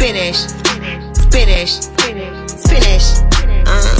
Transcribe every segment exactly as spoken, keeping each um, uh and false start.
Spanish, Spanish, Spanish. Uh.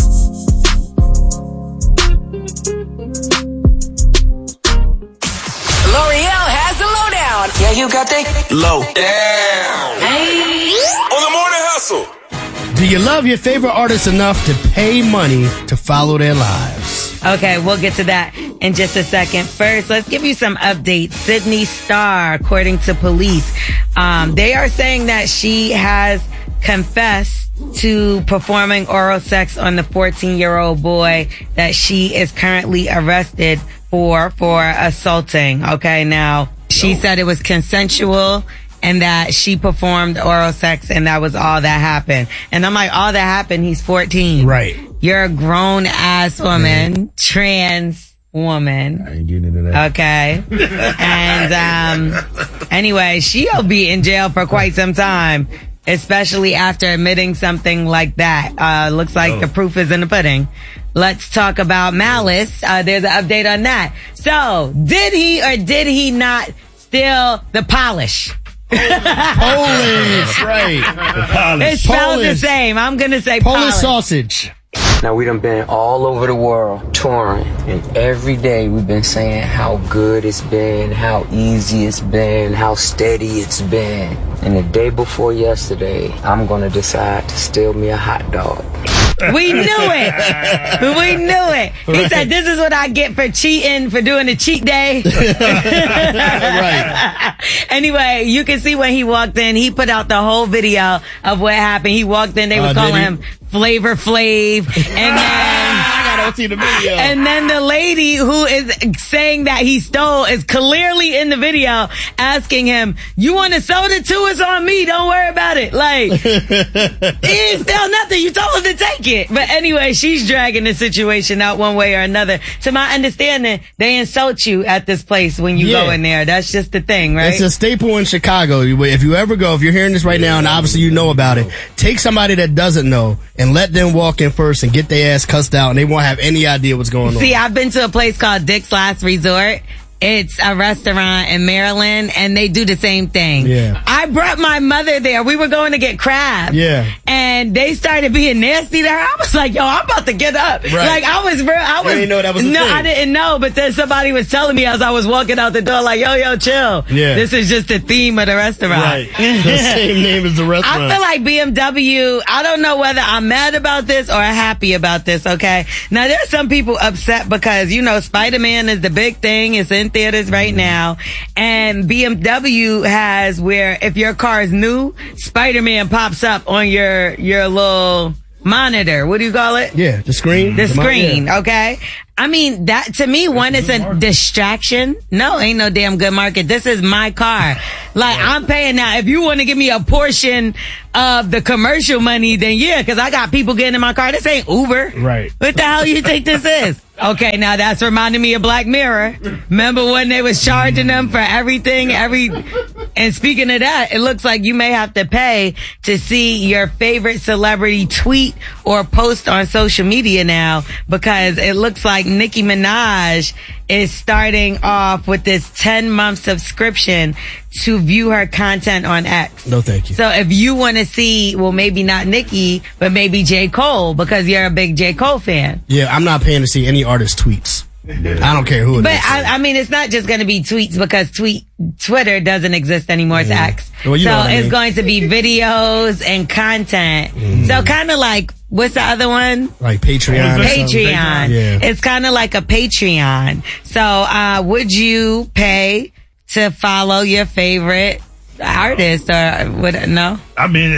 L'Oreal has the lowdown. Yeah, you got that? Low down. Hey. On the morning hustle. Do you love your favorite artist enough to pay money to follow their lives? Okay, we'll get to that in just a second. First, let's give you some updates. Sydney Starr, according to police, um, they are saying that she has confessed to performing oral sex on the fourteen-year-old boy that she is currently arrested for, for assaulting. Okay, now, she said it was consensual and that she performed oral sex and that was all that happened. And I'm like, all that happened, he's fourteen. Right. You're a grown-ass woman, mm. trans woman. I ain't getting into that. Okay. And, um, anyway, she'll be in jail for quite some time, especially after admitting something like that. Uh, looks like oh. the proof is in the pudding. Let's talk about Malice. Uh, there's an update on that. So, did he or did he not steal the polish? Polish, right. The polish. It's spelled Polish. the same. I'm going to say Polish polish. sausage. Now, we done been all over the world touring, and every day we've been saying how good it's been, how easy it's been, how steady it's been. And the day before yesterday, I'm going to decide to steal me a hot dog. We knew it. We knew it. He right. said, this is what I get for cheating, for doing a cheat day. Right. Anyway, you can see when he walked in, he put out the whole video of what happened. He walked in, they was uh, calling him Flavor Flav. And then... I gotta see the video. And then the lady who is saying that he stole is clearly in the video asking him, you want to soda too? It's on me. Don't worry about it. Like, he didn't steal nothing. You told him to take it. But anyway, she's dragging the situation out one way or another. To my understanding, they insult you at this place when you yeah. go in there. That's just the thing, right? It's a staple in Chicago. If you ever go, if you're hearing this right now, and obviously you know about it, take somebody that doesn't know and let them walk in first and get their ass cussed out, and they won't have any idea what's going on. See, I've been to a place called Dick's Last Resort. It's a restaurant in Maryland, and they do the same thing. Yeah. I brought my mother there. We were going to get crabs. Yeah. And they started being nasty to her. I was like, yo, I'm about to get up. Right. Like, I was real. I was. You didn't know that was a No, thing. I didn't know, but then somebody was telling me as I was walking out the door, like, yo, yo, chill. Yeah. This is just the theme of the restaurant. Right. The same name as the restaurant. I feel like B M W, I don't know whether I'm mad about this or happy about this, okay? Now, there's some people upset because, you know, Spider-Man is the big thing. It's in theaters right now. Now, and B M W has where if your car is new, Spider-Man pops up on your your little monitor. What do you call it? Yeah, the screen. The, the screen, mon- yeah. Okay? I mean, that to me, one is a market. distraction. No, ain't no damn good market. This is my car. Like, right. I'm paying now. If you want to give me a portion of the commercial money, then yeah, because I got people getting in my car. This ain't Uber. Right. What the hell you think this is? Okay, now that's reminding me of Black Mirror. Remember when they was charging them for everything, every, and speaking of that, it looks like you may have to pay to see your favorite celebrity tweet or post on social media now, because it looks like Nicki Minaj is starting off with this ten month subscription to view her content on X. No, thank you. So if you want to see, well, maybe not Nicki, but maybe J. Cole, because you're a big J. Cole fan. Yeah, I'm not paying to see any artist tweets. I don't care who it but is. But I, I mean, it's not just going to be tweets, because tweet Twitter doesn't exist anymore. It's yeah. X. Well, you so know what I mean. It's going to be videos and content. Mm. So kind of like, what's the other one? Like Patreon. Patreon. Yeah. It's kind of like a Patreon. So uh would you pay to follow your favorite artist or what? No? I mean,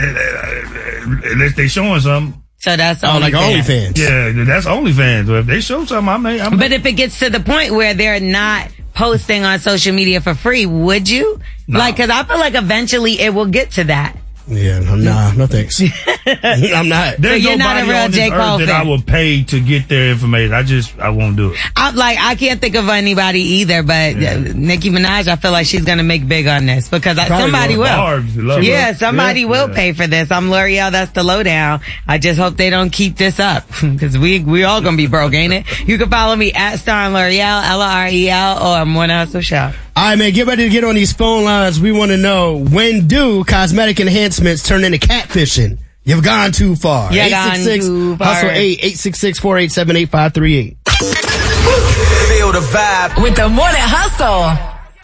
uh, unless they showing something. So that's oh, like OnlyFans. Yeah, that's OnlyFans. So if they show something, I may. I may. But if it gets to the point where they're not posting on social media for free, would you? No. Like, because I feel like eventually it will get to that. Yeah, no, nah, no thanks. I'm not. There's so you're not a real on this J. Cole earth that fan. I will pay to get their information. I just, I won't do it. I'm like, I can't think of anybody either, but yeah. uh, Nicki Minaj, I feel like she's going to make big on this, because I, somebody will. Barbs, yeah, somebody yeah. will yeah. pay for this. I'm L'Oreal, that's the lowdown. I just hope they don't keep this up, because we we all going to be broke, ain't it? You can follow me at Star and L'Oreal, L O R E L, or Morning Hustle Show. All right, man, get ready to get on these phone lines. We want to know, when do cosmetic enhancements turn into catfishing? You've gone too far. You've gone too far. Hustle eight, eight six six, four eight seven, eight five three eight. Feel the vibe with the Morning Hustle.